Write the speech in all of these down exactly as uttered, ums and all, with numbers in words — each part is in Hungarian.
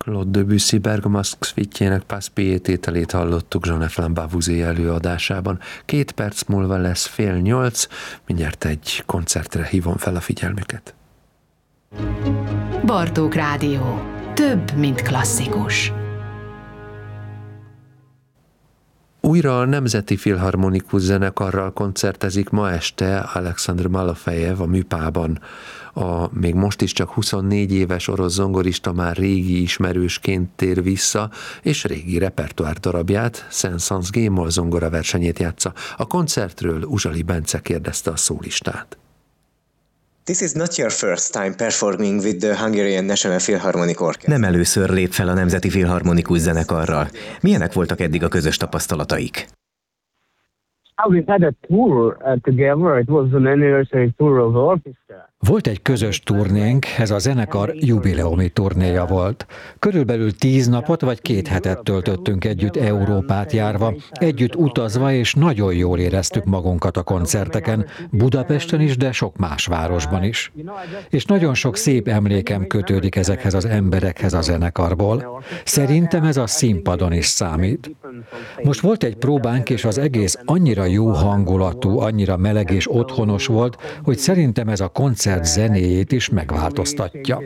Claude Debussy Bergamasque szvítjének Passe Piétételét hallottuk Jean-Eflin Bavouzé előadásában. Két perc múlva lesz fél nyolc, mindjárt egy koncertre hívom fel a figyelmüket. Bartók Rádió. Több, mint klasszikus. Újra a Nemzeti Filharmonikus Zenekarral koncertezik ma este Alexandr Malofejev a Műpában. A még most is csak huszonnégy éves orosz zongorista már régi ismerősként tér vissza, és régi repertoár darabját, Saint-Saëns G-moll zongora versenyét játsza. A koncertről Uzsali Bence kérdezte a szólistát. This is not your first time performing with the Hungarian National Philharmonic Orchestra. Nem először lép fel a Nemzeti Filharmonikus Zenekarral. Milyenek voltak eddig a közös tapasztalataik? We had a tour uh, together. It was an anniversary tour of the orchestra. Volt egy közös turnénk, ez a zenekar jubileumi turnéja volt. Körülbelül tíz napot vagy két hetet töltöttünk együtt Európát járva, együtt utazva, és nagyon jól éreztük magunkat a koncerteken, Budapesten is, de sok más városban is. És nagyon sok szép emlékem kötődik ezekhez az emberekhez a zenekarból. Szerintem ez a színpadon is számít. Most volt egy próbánk, és az egész annyira jó hangulatú, annyira meleg és otthonos volt, hogy szerintem ez a koncert zenéjét is megváltoztatja.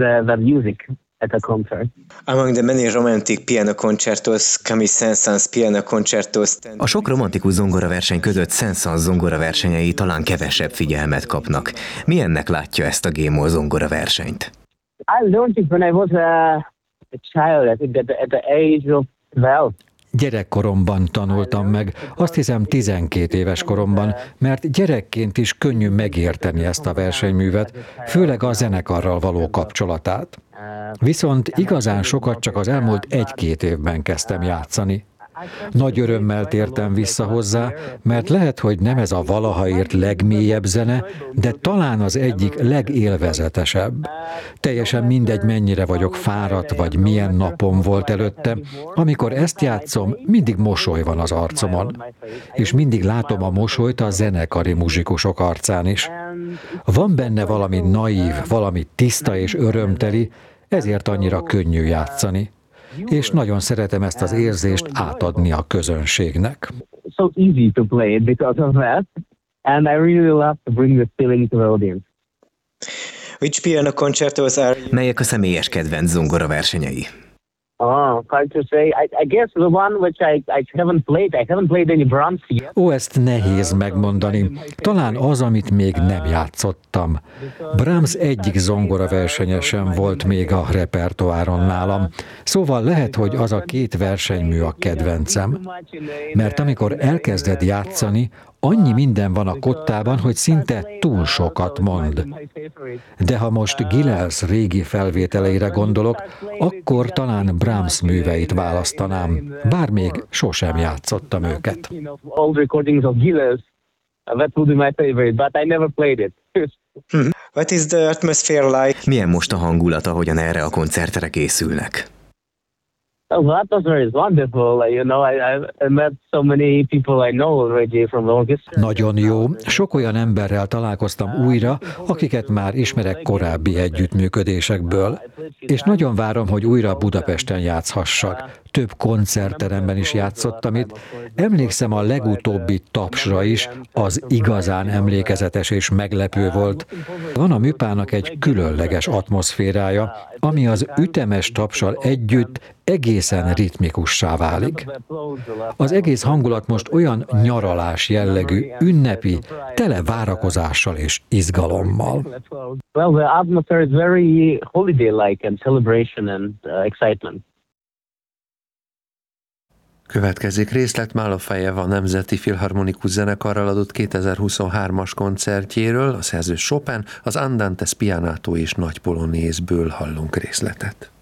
Among the many romantic piano concertos, come Saint-Saëns piano concertos. A sok romantikus zongoraverseny között Saint-Saëns zongoraversenyei talán kevesebb figyelmet kapnak. Milyennek látja ezt a G-moll zongoraversenyt? I learned it when I was a, a child, I think at the, at the age of twelve. Gyerekkoromban tanultam meg, azt hiszem tizenkét éves koromban, mert gyerekként is könnyű megérteni ezt a versenyművet, főleg a zenekarral való kapcsolatát. Viszont igazán sokat csak az elmúlt egy-két évben kezdtem játszani. Nagy örömmel tértem vissza hozzá, mert lehet, hogy nem ez a valaha írt legmélyebb zene, de talán az egyik legélvezetesebb. Teljesen mindegy, mennyire vagyok fáradt, vagy milyen napom volt előtte. Amikor ezt játszom, mindig mosoly van az arcomon. És mindig látom a mosolyt a zenekari muzsikusok arcán is. Van benne valami naív, valami tiszta és örömteli, ezért annyira könnyű játszani. És nagyon szeretem ezt az érzést átadni a közönségnek. So easy to play it because of that, and I really love to bring this feeling to the audience. Which piano concertos are you? Melyek a személyes kedvenc zongoraversenyei? Oh, hard to say. I, I guess the one which I, I haven't played, I haven't played any Brahms yet. Ó, ezt nehéz megmondani. Talán az, amit még nem játszottam. Brahms egyik zongoraversenye sem volt még a repertoáron nálam. Szóval lehet, hogy az a két versenymű a kedvencem. Mert amikor elkezded játszani, annyi minden van a kottában, hogy szinte túl sokat mond. De ha most Gilels régi felvételeire gondolok, akkor talán Brahms műveit választanám, bár még sosem játszottam őket. What is the atmosphere like? Milyen most a hangulat, ahogyan erre a koncertre készülnek? Oh, the atmosphere is wonderful. You know, I, I met so many people I know already from the orchestra. Nagyon jó. Sok olyan emberrel találkoztam újra, akiket már ismerek korábbi együttműködésekből. És nagyon várom, hogy újra Budapesten játszhassak. Több koncertteremben is játszottam itt. Emlékszem a legutóbbi Tapsra is, az igazán emlékezetes és meglepő volt. Van a Műpának egy különleges atmoszférája, ami az ütemes Tapssal együtt egészen ritmikussá válik. Az egész hangulat most olyan nyaralás jellegű, ünnepi, tele várakozással és izgalommal. Well, the atmosphere is very holiday-like and celebration and uh, excitement. Következik részlet Malofejev a Nemzeti Filharmonikus Zenekarral adott kétezer-huszonhármas koncertjéről, a szerző Chopin, az Andante Spianato és Nagy Polonézből hallunk részletet.